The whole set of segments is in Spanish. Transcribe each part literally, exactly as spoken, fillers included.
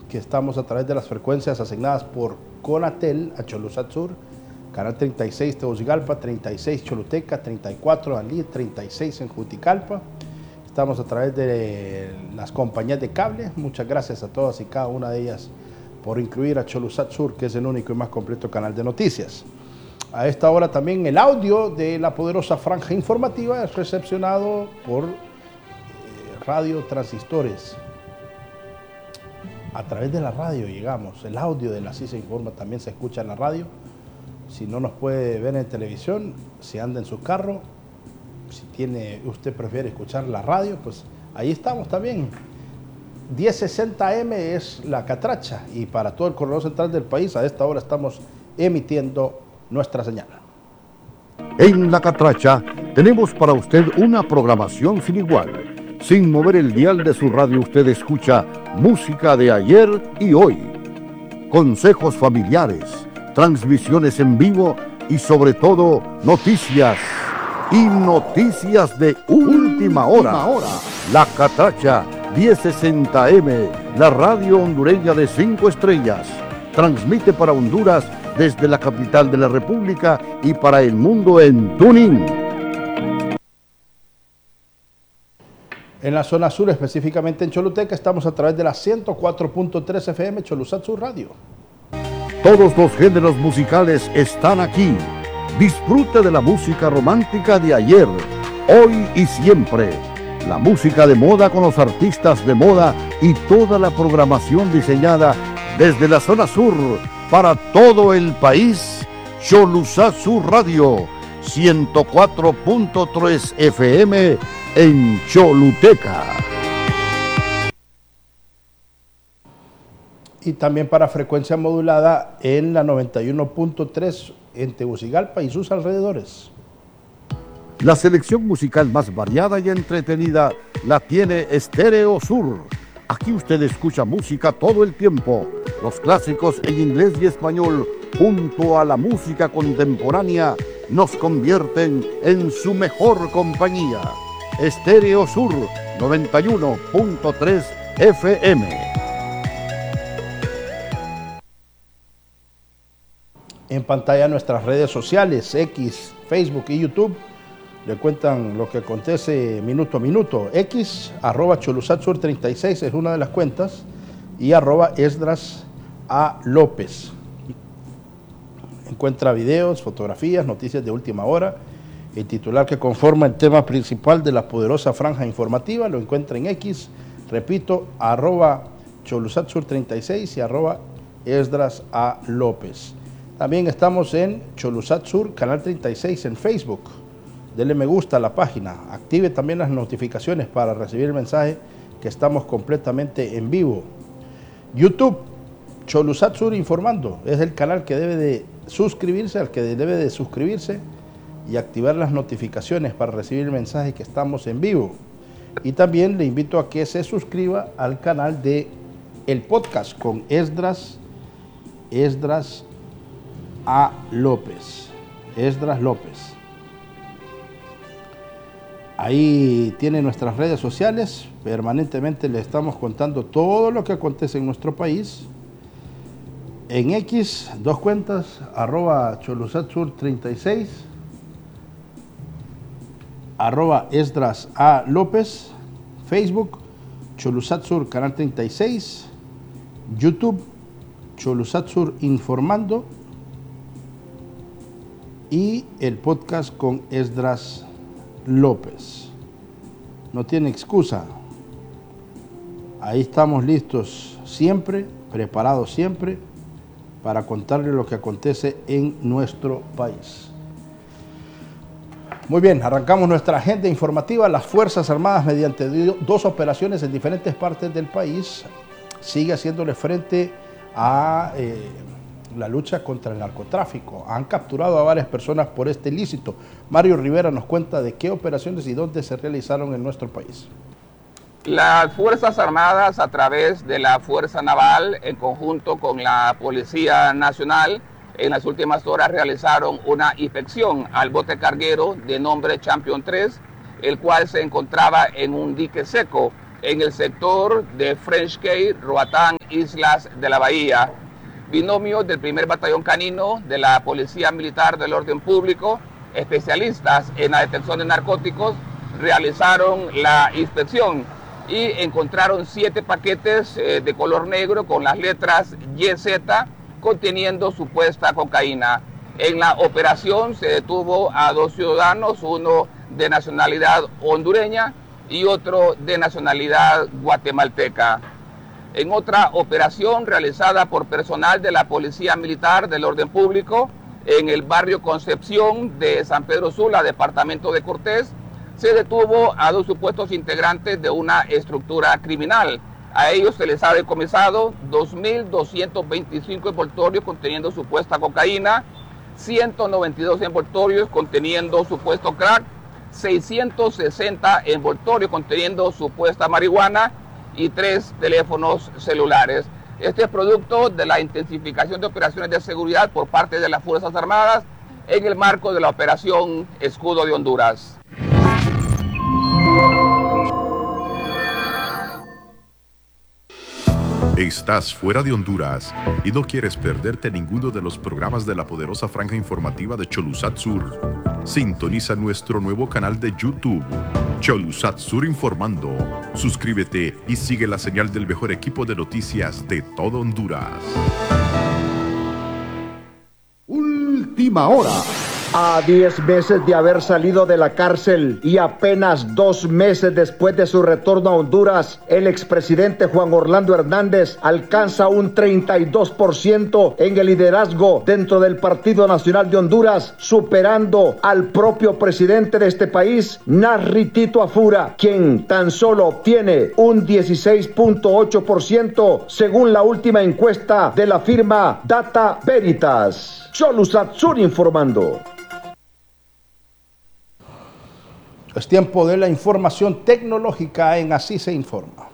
que estamos a través de las frecuencias asignadas por Conatel a Cholusat Sur, canal treinta y seis Tegucigalpa, treinta y seis Choluteca, treinta y cuatro Dalí, treinta y seis en Juticalpa. Estamos a través de las compañías de cable. Muchas gracias a todas y cada una de ellas por incluir a Cholusat Sur, que es el único y más completo canal de noticias. A esta hora también el audio de la poderosa franja informativa es recepcionado por eh, Radio Transistores. A través de la radio llegamos. El audio de la C I S Informa también se escucha en la radio. Si no nos puede ver en televisión, si anda en su carro, si tiene, usted prefiere escuchar la radio, pues ahí estamos también. diez sesenta eme es la catracha y para todo el corredor central del país a esta hora estamos emitiendo nuestra señal. En la catracha tenemos para usted una programación sin igual. Sin mover el dial de su radio usted escucha música de ayer y hoy, consejos familiares, transmisiones en vivo y sobre todo noticias y noticias de última hora. La catracha diez sesenta eme, la radio hondureña de cinco estrellas, transmite para Honduras desde la capital de la República y para el mundo en TuneIn. En la zona sur, específicamente en Choluteca, estamos a través de la ciento cuatro punto tres efe eme Cholusat Sur Radio. Todos los géneros musicales están aquí. Disfrute de la música romántica de ayer, hoy y siempre. La música de moda con los artistas de moda y toda la programación diseñada desde la zona sur para todo el país. Cholusat Sur Radio, ciento cuatro punto tres efe eme en Choluteca. Y también para frecuencia modulada en la noventa y uno punto tres en Tegucigalpa y sus alrededores. La selección musical más variada y entretenida la tiene Estéreo Sur. Aquí usted escucha música todo el tiempo. Los clásicos en inglés y español, junto a la música contemporánea, nos convierten en su mejor compañía. Estéreo Sur, noventa y uno punto tres efe eme. En pantalla nuestras redes sociales, X, Facebook y YouTube, le cuentan lo que acontece minuto a minuto. X, arroba Cholusat Sur treinta y seis es una de las cuentas, y arroba Esdras A. López. Encuentra videos, fotografías, noticias de última hora. El titular que conforma el tema principal de la poderosa franja informativa lo encuentra en X, repito, arroba Cholusat Sur treinta y seis y arroba Esdras A. López. También estamos en Cholusat Sur, canal treinta y seis en Facebook. Dele me gusta a la página. Active también las notificaciones para recibir el mensaje que estamos completamente en vivo. YouTube, Cholusat Sur Informando. Es el canal que debe de suscribirse, al que debe de suscribirse y activar las notificaciones para recibir el mensaje que estamos en vivo. Y también le invito a que se suscriba al canal de el podcast con Esdras, Esdras A. López, Esdras López. Ahí tiene nuestras redes sociales, permanentemente le estamos contando todo lo que acontece en nuestro país. En X, dos cuentas, arroba Cholusat Sur treinta y seis, arroba Esdras A. López, Facebook, Cholusat Sur Canal treinta y seis, YouTube, Cholusat Sur Informando, y el podcast con Esdras López. No tiene excusa. Ahí estamos listos siempre, preparados siempre, para contarle lo que acontece en nuestro país. Muy bien, arrancamos nuestra agenda informativa. Las Fuerzas Armadas, mediante dos operaciones en diferentes partes del país, sigue haciéndole frente a eh, la lucha contra el narcotráfico. Han capturado a varias personas por este ilícito. Mario Rivera nos cuenta de qué operaciones y dónde se realizaron en nuestro país. Las Fuerzas Armadas, a través de la Fuerza Naval, en conjunto con la Policía Nacional, en las últimas horas realizaron una inspección al bote carguero de nombre Champion tres, el cual se encontraba en un dique seco en el sector de French Cay, Roatán, Islas de la Bahía. Binomios del primer batallón canino de la Policía Militar del Orden Público, especialistas en la detección de narcóticos, realizaron la inspección y encontraron siete paquetes eh, de color negro con las letras Y Z conteniendo supuesta cocaína. En la operación se detuvo a dos ciudadanos, uno de nacionalidad hondureña y otro de nacionalidad guatemalteca. En otra operación realizada por personal de la Policía Militar del Orden Público en el barrio Concepción de San Pedro Sula, departamento de Cortés, se detuvo a dos supuestos integrantes de una estructura criminal. A ellos se les ha decomisado dos mil doscientos veinticinco envoltorios conteniendo supuesta cocaína, ciento noventa y dos envoltorios conteniendo supuesto crack, seiscientos sesenta envoltorios conteniendo supuesta marihuana y tres teléfonos celulares. Este es producto de la intensificación de operaciones de seguridad por parte de las Fuerzas Armadas en el marco de la Operación Escudo de Honduras. Estás fuera de Honduras y no quieres perderte ninguno de los programas de la poderosa franja informativa de Cholusat Sur. Sintoniza nuestro nuevo canal de YouTube, Cholusat Sur Informando. Suscríbete y sigue la señal del mejor equipo de noticias de todo Honduras. Última hora. A diez meses de haber salido de la cárcel y apenas dos meses después de su retorno a Honduras, el expresidente Juan Orlando Hernández alcanza un treinta y dos por ciento en el liderazgo dentro del Partido Nacional de Honduras, superando al propio presidente de este país, Nasri Tito Afura, quien tan solo obtiene un dieciséis punto ocho por ciento según la última encuesta de la firma Data Veritas. Cholusat Sur informando. Es tiempo de la información tecnológica en Así se informa.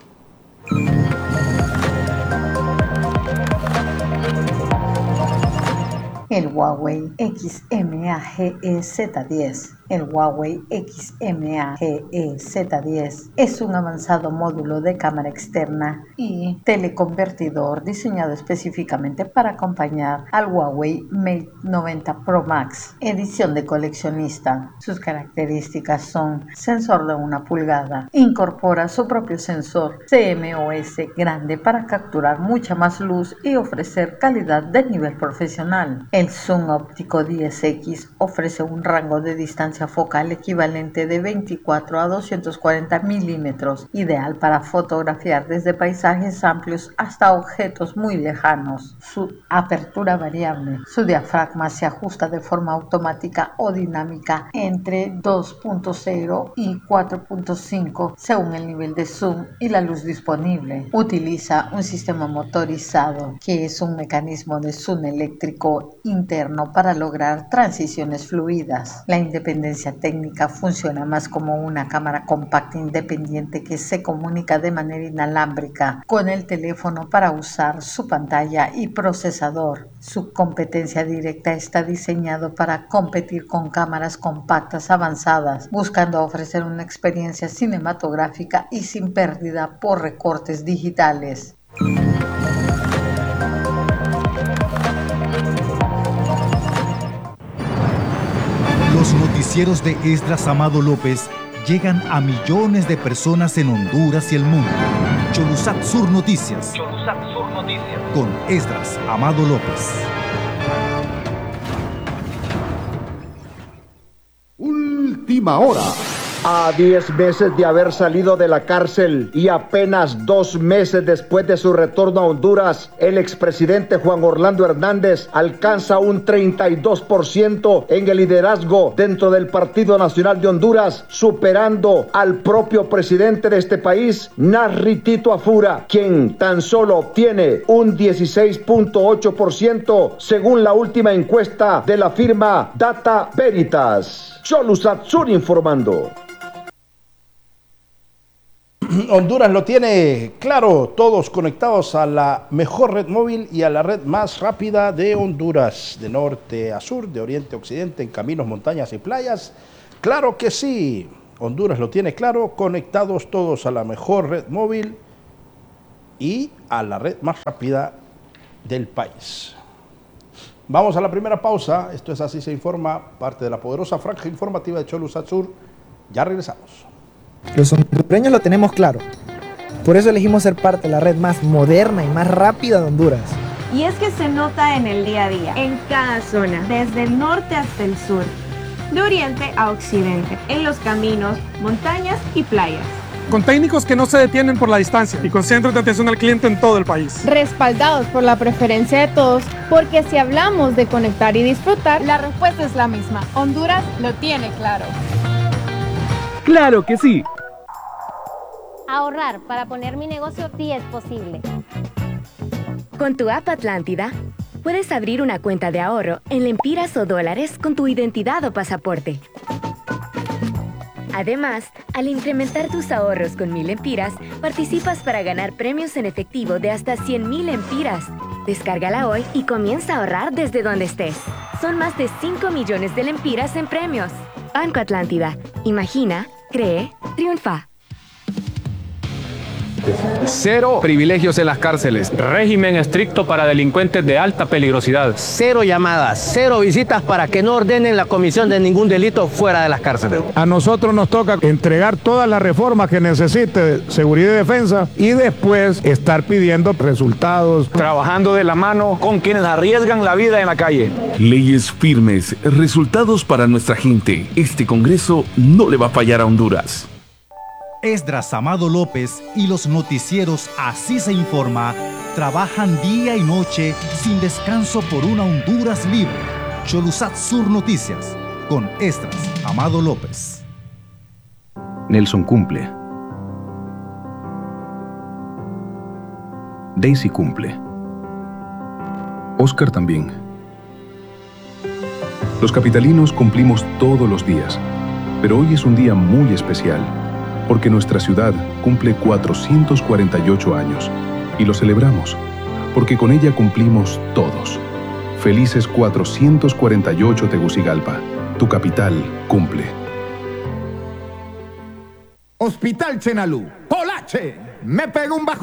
El Huawei X M A G E Z diez. El Huawei X M A G E Z diez es un avanzado módulo de cámara externa y teleconvertidor diseñado específicamente para acompañar al Huawei Mate noventa Pro Max, edición de coleccionista. Sus características son sensor de una pulgada, incorpora su propio sensor C M O S grande para capturar mucha más luz y ofrecer calidad de nivel profesional. El zoom óptico diez equis ofrece un rango de distancia focal equivalente de veinticuatro a doscientos cuarenta milímetros, ideal para fotografiar desde paisajes amplios hasta objetos muy lejanos. Su apertura variable. Su diafragma se ajusta de forma automática o dinámica entre dos punto cero y cuatro punto cinco según el nivel de zoom y la luz disponible. Utiliza un sistema motorizado que es un mecanismo de zoom eléctrico interno para lograr transiciones fluidas. La independencia técnica funciona más como una cámara compacta independiente que se comunica de manera inalámbrica con el teléfono para usar su pantalla y procesador. Su competencia directa está diseñado para competir con cámaras compactas avanzadas, buscando ofrecer una experiencia cinematográfica y sin pérdida por recortes digitales. Los noticieros de Esdras Amado López llegan a millones de personas en Honduras y el mundo. Cholusat Sur Noticias. Cholusat Sur Noticias. Con Esdras Amado López. Última hora. A diez meses de haber salido de la cárcel y apenas dos meses después de su retorno a Honduras, el expresidente Juan Orlando Hernández alcanza un treinta y dos por ciento en el liderazgo dentro del Partido Nacional de Honduras, superando al propio presidente de este país, Nasri Tito Afura, quien tan solo obtiene un dieciséis punto ocho por ciento según la última encuesta de la firma Data Veritas. Cholusat Sur informando. Honduras lo tiene claro, todos conectados a la mejor red móvil y a la red más rápida de Honduras, de norte a sur, de oriente a occidente, en caminos, montañas y playas. Claro que sí. Honduras lo tiene claro, conectados todos a la mejor red móvil y a la red más rápida del país. Vamos a la primera pausa. Esto es Así se informa, parte de la poderosa franja informativa de Cholusat Sur. Ya regresamos. Los hondureños lo tenemos claro. Por eso elegimos ser parte de la red más moderna y más rápida de Honduras. Y es que se nota en el día a día, en cada zona, desde el norte hasta el sur, de oriente a occidente, en los caminos, montañas y playas. Con técnicos que no se detienen por la distancia y con centros de atención al cliente en todo el país. Respaldados por la preferencia de todos, porque si hablamos de conectar y disfrutar, la respuesta es la misma. Honduras lo tiene claro. ¡Claro que sí! Ahorrar para poner mi negocio sí es posible. Con tu app Atlántida, puedes abrir una cuenta de ahorro en lempiras o dólares con tu identidad o pasaporte. Además, al incrementar tus ahorros con mil lempiras, participas para ganar premios en efectivo de hasta cien mil lempiras. Descárgala hoy y comienza a ahorrar desde donde estés. Son más de cinco millones de lempiras en premios. Banco Atlántida. Imagina, cree, triunfa. Cero privilegios en las cárceles. Régimen estricto para delincuentes de alta peligrosidad. Cero llamadas, cero visitas para que no ordenen la comisión de ningún delito fuera de las cárceles. A nosotros nos toca entregar todas las reformas que necesite seguridad y defensa y después estar pidiendo resultados. Trabajando de la mano con quienes arriesgan la vida en la calle. Leyes firmes, resultados para nuestra gente. Este Congreso no le va a fallar a Honduras. Esdras Amado López y los noticieros Así se informa trabajan día y noche sin descanso por una Honduras libre. Cholusat Sur Noticias con Esdras Amado López. Nelson cumple. Daisy cumple. Oscar también. Los capitalinos cumplimos todos los días, pero hoy es un día muy especial. Porque nuestra ciudad cumple cuatrocientos cuarenta y ocho años y lo celebramos, porque con ella cumplimos todos. Felices cuatrocientos cuarenta y ocho Tegucigalpa, tu capital cumple. Hospital Chenalú, Polache, me pego un bajo.